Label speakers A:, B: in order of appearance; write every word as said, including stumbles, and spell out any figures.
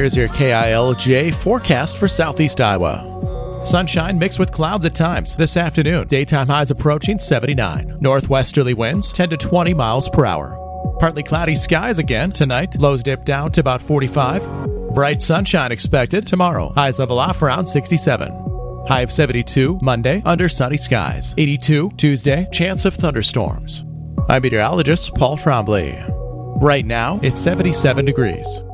A: Here's your K I L J forecast for southeast Iowa. Sunshine mixed with clouds at times this afternoon. Daytime highs approaching seventy-nine. Northwesterly winds ten to twenty miles per hour. Partly cloudy skies again tonight. Lows dip down to about forty-five. Bright sunshine expected tomorrow. Highs level off around sixty-seven. High of seventy-two Monday under sunny skies. eighty-two Tuesday. Chance of thunderstorms. I'm meteorologist Paul Trombley. Right now, it's seventy-seven degrees.